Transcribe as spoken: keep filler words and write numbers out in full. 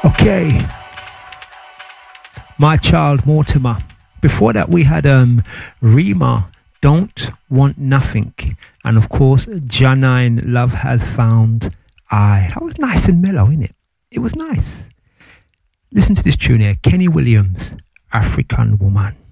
Okay, My Child Mortimer. Before that, we had um Rima, Don't Want Nothing, and of course, Janine, Love Has Found I. That was nice and mellow, innit? It was nice. Listen to this tune here, Kenny Williams, African Woman.